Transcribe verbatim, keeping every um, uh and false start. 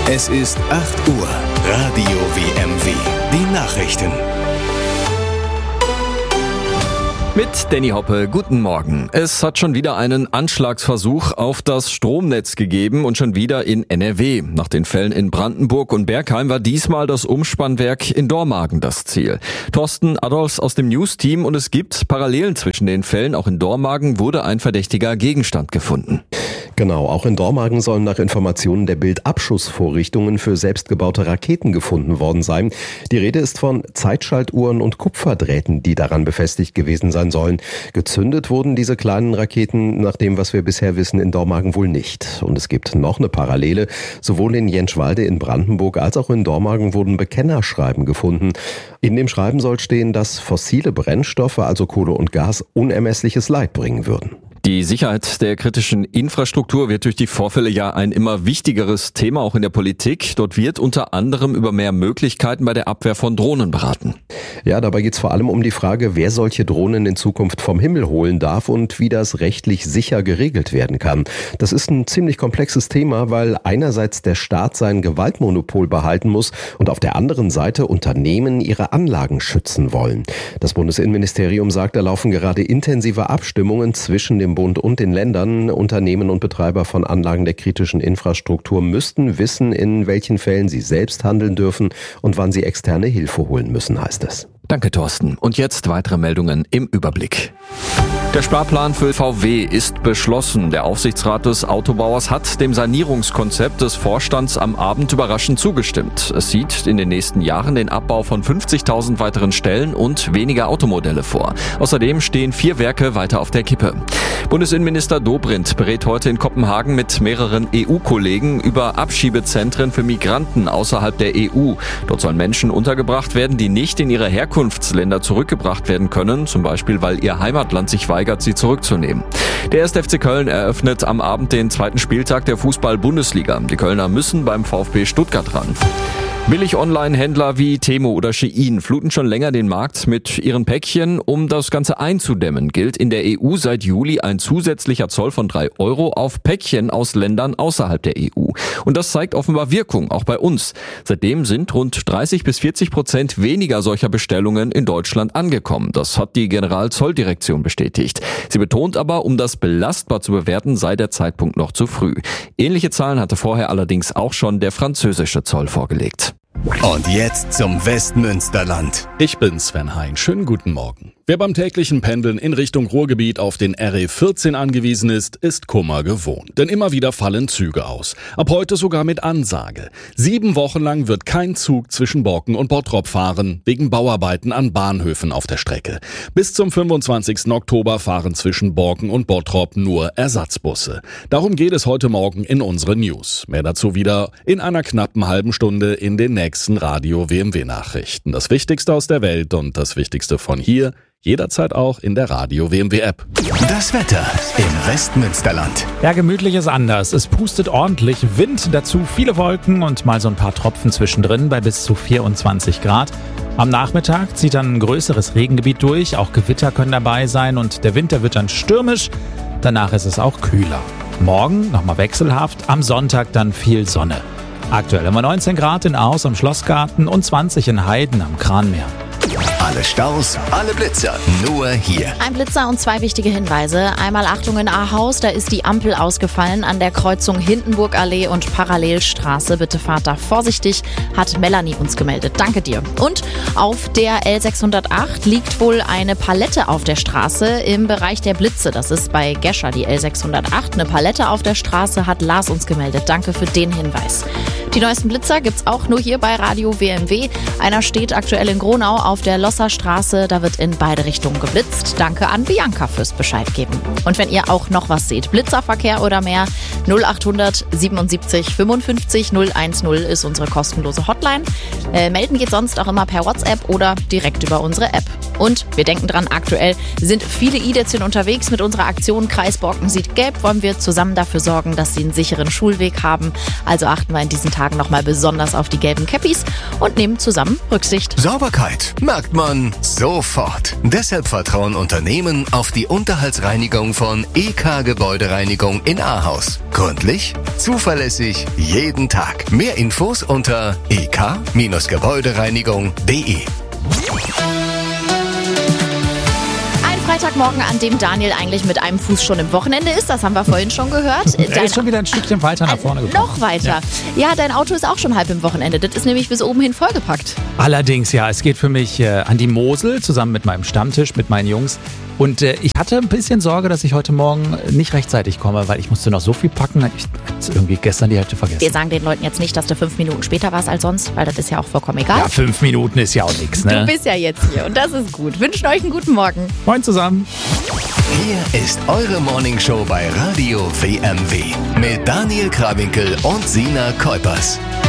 Es ist acht Uhr. Radio W M W. Die Nachrichten. Mit Danny Hoppe, guten Morgen. Es hat schon wieder einen Anschlagsversuch auf das Stromnetz gegeben und schon wieder in N R W. Nach den Fällen in Brandenburg und Bergheim war diesmal das Umspannwerk in Dormagen das Ziel. Thorsten Adolfs aus dem News-Team, und es gibt Parallelen zwischen den Fällen. Auch in Dormagen wurde ein verdächtiger Gegenstand gefunden. Genau, auch in Dormagen sollen nach Informationen der Bild Abschussvorrichtungen für selbstgebaute Raketen gefunden worden sein. Die Rede ist von Zeitschaltuhren und Kupferdrähten, die daran befestigt gewesen sein sollen. Gezündet wurden diese kleinen Raketen, nach dem, was wir bisher wissen, in Dormagen wohl nicht. Und es gibt noch eine Parallele. Sowohl in Jentschwalde in Brandenburg als auch in Dormagen wurden Bekennerschreiben gefunden. In dem Schreiben soll stehen, dass fossile Brennstoffe, also Kohle und Gas, unermessliches Leid bringen würden. Die Sicherheit der kritischen Infrastruktur wird durch die Vorfälle ja ein immer wichtigeres Thema, auch in der Politik. Dort wird unter anderem über mehr Möglichkeiten bei der Abwehr von Drohnen beraten. Ja, dabei geht es vor allem um die Frage, wer solche Drohnen in Zukunft vom Himmel holen darf und wie das rechtlich sicher geregelt werden kann. Das ist ein ziemlich komplexes Thema, weil einerseits der Staat sein Gewaltmonopol behalten muss und auf der anderen Seite Unternehmen ihre Anlagen schützen wollen. Das Bundesinnenministerium sagt, da laufen gerade intensive Abstimmungen zwischen dem Bund und den Ländern. Unternehmen und Betreiber von Anlagen der kritischen Infrastruktur müssten wissen, in welchen Fällen sie selbst handeln dürfen und wann sie externe Hilfe holen müssen, heißt es. Danke, Thorsten. Und jetzt weitere Meldungen im Überblick. Der Sparplan für V W ist beschlossen. Der Aufsichtsrat des Autobauers hat dem Sanierungskonzept des Vorstands am Abend überraschend zugestimmt. Es sieht in den nächsten Jahren den Abbau von fünfzigtausend weiteren Stellen und weniger Automodelle vor. Außerdem stehen vier Werke weiter auf der Kippe. Bundesinnenminister Dobrindt berät heute in Kopenhagen mit mehreren E U-Kollegen über Abschiebezentren für Migranten außerhalb der E U. Dort sollen Menschen untergebracht werden, die nicht in ihre Herkunftsländer zurückgebracht werden können, zum Beispiel weil ihr Heimatland sich weigert, sie zurückzunehmen. Der erste F C Köln eröffnet am Abend den zweiten Spieltag der Fußball-Bundesliga. Die Kölner müssen beim VfB Stuttgart ran. Billig-Online-Händler wie Temu oder Shein fluten schon länger den Markt mit ihren Päckchen. Um das Ganze einzudämmen, gilt in der E U seit Juli ein zusätzlicher Zoll von drei Euro auf Päckchen aus Ländern außerhalb der E U. Und das zeigt offenbar Wirkung, auch bei uns. Seitdem sind rund dreißig bis vierzig Prozent weniger solcher Bestellungen in Deutschland angekommen. Das hat die Generalzolldirektion bestätigt. Sie betont aber, um das belastbar zu bewerten, sei der Zeitpunkt noch zu früh. Ähnliche Zahlen hatte vorher allerdings auch schon der französische Zoll vorgelegt. Und jetzt zum Westmünsterland. Ich bin Sven Hein. Schönen guten Morgen. Wer beim täglichen Pendeln in Richtung Ruhrgebiet auf den R E vierzehn angewiesen ist, ist Kummer gewohnt. Denn immer wieder fallen Züge aus. Ab heute sogar mit Ansage. Sieben Wochen lang wird kein Zug zwischen Borken und Bottrop fahren, wegen Bauarbeiten an Bahnhöfen auf der Strecke. Bis zum fünfundzwanzigsten Oktober fahren zwischen Borken und Bottrop nur Ersatzbusse. Darum geht es heute Morgen in unseren News. Mehr dazu wieder in einer knappen halben Stunde in den nächsten Radio W M W Nachrichten. Das Wichtigste aus der Welt und das Wichtigste von hier, jederzeit auch in der Radio W M W App. Das Wetter im Westmünsterland. Ja, gemütlich ist anders. Es pustet ordentlich Wind, dazu viele Wolken und mal so ein paar Tropfen zwischendrin bei bis zu vierundzwanzig Grad. Am Nachmittag zieht dann ein größeres Regengebiet durch, auch Gewitter können dabei sein und der Winter wird dann stürmisch. Danach ist es auch kühler. Morgen nochmal wechselhaft, am Sonntag dann viel Sonne. Aktuell haben wir neunzehn Grad in Ahaus am Schlossgarten und zwanzig in Heiden am Kranmeer. Alle Staus, alle Blitzer, nur hier. Ein Blitzer und zwei wichtige Hinweise. Einmal Achtung in Ahaus, da ist die Ampel ausgefallen an der Kreuzung Hindenburgallee und Parallelstraße. Bitte fahrt da vorsichtig, hat Melanie uns gemeldet. Danke dir. Und auf der L sechshundertacht liegt wohl eine Palette auf der Straße im Bereich der Blitze. Das ist bei Gescher die L sechshundertacht. Eine Palette auf der Straße hat Lars uns gemeldet. Danke für den Hinweis. Die neuesten Blitzer gibt's auch nur hier bei Radio W M W. Einer steht aktuell in Gronau auf der Losserstraße. Da wird in beide Richtungen geblitzt. Danke an Bianca fürs Bescheid geben. Und wenn ihr auch noch was seht, Blitzerverkehr oder mehr, null achthundert siebenundsiebzig fünfundfünfzig null eins null ist unsere kostenlose Hotline. Äh, melden geht sonst auch immer per WhatsApp oder direkt über unsere App. Und wir denken dran, aktuell sind viele i-Dätzchen unterwegs mit unserer Aktion Kreis Borken sieht gelb. Wollen wir zusammen dafür sorgen, dass sie einen sicheren Schulweg haben. Also achten wir in diesen Tagen nochmal besonders auf die gelben Käppis und nehmen zusammen Rücksicht. Sauberkeit merkt man sofort. Deshalb vertrauen Unternehmen auf die Unterhaltsreinigung von E K Gebäudereinigung in Ahaus. Gründlich, zuverlässig, jeden Tag. Mehr Infos unter e k Gebäudereinigung punkt de. Freitagmorgen, an dem Daniel eigentlich mit einem Fuß schon im Wochenende ist, das haben wir vorhin schon gehört. Er Dein ist schon wieder ein Stückchen weiter nach vorne gekommen. Noch weiter. Ja. ja, dein Auto ist auch schon halb im Wochenende. Das ist nämlich bis oben hin vollgepackt. Allerdings, ja, es geht für mich äh, an die Mosel, zusammen mit meinem Stammtisch, mit meinen Jungs. Und äh, ich hatte ein bisschen Sorge, dass ich heute Morgen nicht rechtzeitig komme, weil ich musste noch so viel packen. Ich habe irgendwie gestern die Hälfte vergessen. Wir sagen den Leuten jetzt nicht, dass du fünf Minuten später warst als sonst, weil das ist ja auch vollkommen egal. Ja, fünf Minuten ist ja auch nichts, ne? Du bist ja jetzt hier und das ist gut. Wünschen euch einen guten Morgen. Moin zusammen. Hier ist eure Morningshow bei Radio W M W mit Daniel Krawinkel und Sina Kuipers.